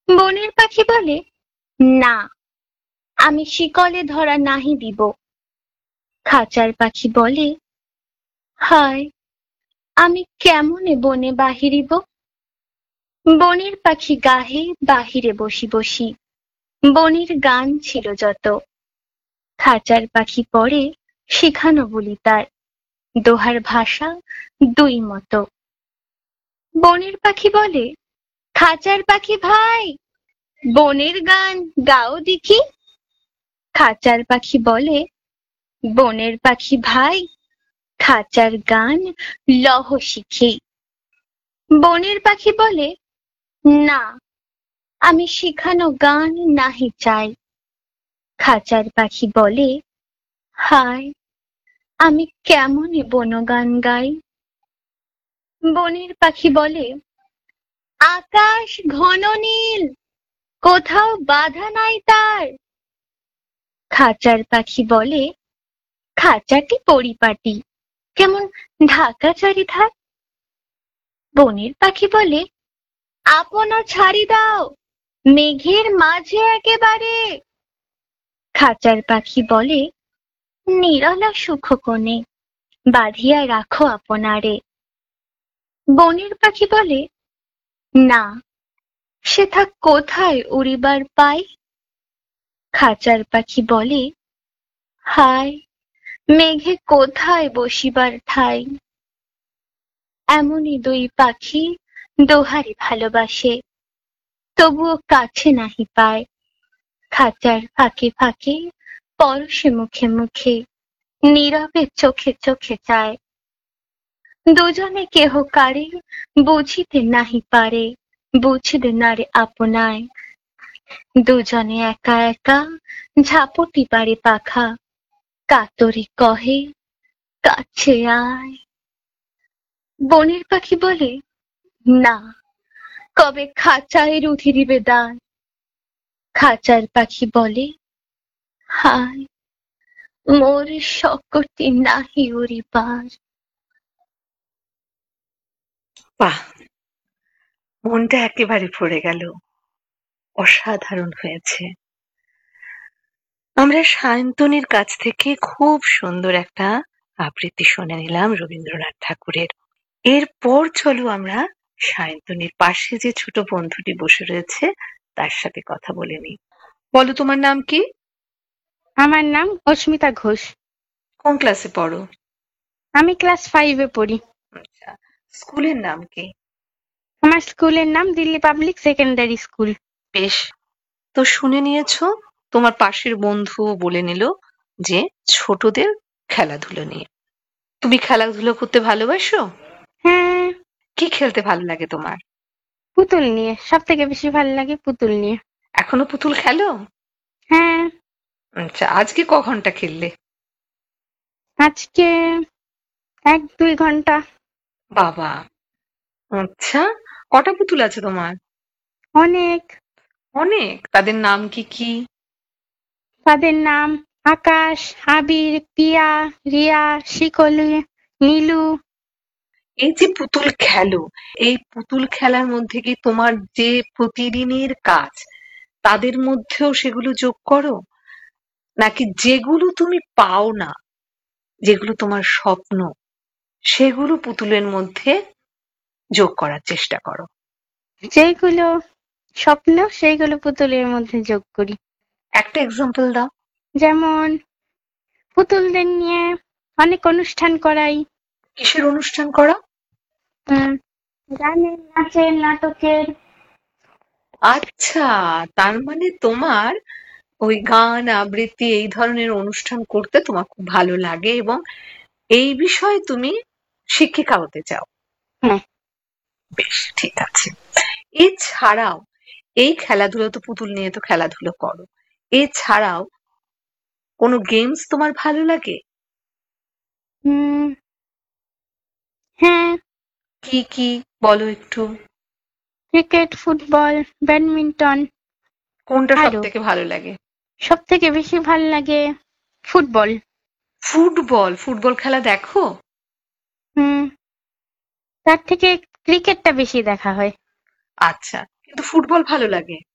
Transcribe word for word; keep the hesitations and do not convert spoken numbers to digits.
বনের পাখি বলে, না, আমি শিকলে ধরা নাহি দিব। খাঁচার পাখি বলে, হায়, আমি কেমনে বনে বাহিরিব। বনের পাখি গাহে বাহিরে বসি বসি, বনের গান ছিল যত। খাঁচার পাখি পরে শিখানো বলি তার, দোহার ভাষা দুই মতো। বনের পাখি বলে, খাঁচার পাখি ভাই, বনের গান গাও দেখি। খাঁচার পাখি বলে, বনের পাখি ভাই, খাঁচার গান লহ শিখি। বনের পাখি বলে, না, আমি শিখানো গান নাহি চাই। খাঁচার পাখি বলে, হায়, আমি কেমনে বনগান গাই। বনের পাখি বলে, আকাশ ঘন নীল, কোথাও বাধা নাই তার। খাঁচার পাখি বলে, খাঁচাটি পরিপাটি, কেমন ঢাকা চারিধার। বনের পাখি বলে, আপনা ছাড়ি দাও, মেঘের মাঝে একেবারে। খাঁচার পাখি বলে, নিরলা সুখ কোণে, বাঁধিয়া রাখো আপনারে। বনের পাখি বলে, না, সেথা কোথায় উড়িবার পাই। খাঁচার পাখি বলে, হায়, মেঘে কোথায় বসিবার ঠাই। এমনই দুই পাখি দোহারে ভালোবাসে, তবুও কাছে নাহি পায়। খাঁচার ফাঁকে ফাঁকে, পরশে মুখে মুখে, নীরবে চোখে চোখে চায়। দুজনে কেহ কারে বুঝিতে নাহি পারে, বুঝিতে নারে আপনায়। দুজনে একা একা ঝাপটি পারে পাখা, কাতরে কহে, কাছে আয়। বনের পাখি বলে, না, কবে খাঁচায় রুধি দিবে দান। খাঁচার পাখি বলে, হায়, মোর শকতি নাহি উড়িবার। বাহ, মনটা একেবারে ভরে গেল। অসাধারণ হয়েছে। আমরা সায়ন্তনীর কাছ থেকে খুব সুন্দর একটা আবৃত্তি শুনে নিলাম রবীন্দ্রনাথ ঠাকুরের। এরপর চলো আমরা সায়ন্তনীর পাশে যে ছোট বন্ধুটি বসে রয়েছে তার সাথে কথা বলে নিই। বলো, তোমার নাম কি? আমার নাম অস্মিতা ঘোষ। কোন ক্লাসে পড়ো? আমি ক্লাস ফাইভে পড়ি। আচ্ছা, স্কুলের নাম কি? আমার স্কুলের নাম দিল্লি পাবলিক সেকেন্ডারি স্কুল। বেশ, তো শুনে নিয়েছো, তোমার পাশের বন্ধু বলে নিল যে ছোটদের খেলাধুলো নিয়ে। তুমি খেলাধুলো করতে ভালোবাসো? হ্যাঁ, কি খেলতে ভালো লাগে তোমার? পুতুল নিয়ে সব থেকে বেশি ভালো লাগে, পুতুল নিয়ে। এখনো পুতুল খেলো? হ্যাঁ, আচ্ছা, আজকে ক ঘন্টা খেললে? আজকে এক দুই ঘন্টা। বাবা, আচ্ছা, কটা পুতুল আছে তোমার? অনেক। অনেক। তাদের নাম কি কি? তাদের নাম আকাশ, আবির, পিয়া, রিয়া, শিকলি, নীলু। এই যে পুতুল খেলো, এই পুতুল খেলার মধ্যে কি তোমার যে প্রতিদিনের কাজ তাদের মধ্যেও সেগুলো যোগ করো, নাকি যেগুলো তুমি পাও না, যেগুলো তোমার স্বপ্ন, সেগুলো পুতুলের মধ্যে যোগ করার চেষ্টা করো? যেগুলো স্বপ্ন সেইগুলো পুতুলের মধ্যে যোগ করি। একটা এক্সাম্পল দাও। যেমন পুতুলদের নিয়ে অনেক অনুষ্ঠান করাই। কিসের অনুষ্ঠান করা? উম, গানের, নাচের, নাটকের। আচ্ছা, তার মানে তোমার ওই গান আবৃত্তি এই ধরনের অনুষ্ঠান করতে তোমার খুব ভালো লাগে এবং এই বিষয়ে তুমি শিক্ষিকা হতে চাও। হ্যাঁ। বেশ, ঠিক আছে। এছাড়াও এই খেলাধুলো তো পুতুল নিয়ে তো খেলাধুলো করো, এছাড়াও কোনো গেমস তোমার ভালো লাগে? হুম, হ্যাঁ, কি কি বলো একটু। Cricket, football, badminton. কোনটা সব আরো থেকে ভালো লাগে? সব থেকে বেশি ভাল লাগে ফুটবল। ফুটবল? ফুটবল খেলা দেখো? হুম, তার থেকে ক্রিকেটটা বেশি দেখা হয়। আচ্ছা, কিন্তু ফুটবল ভালো লাগে?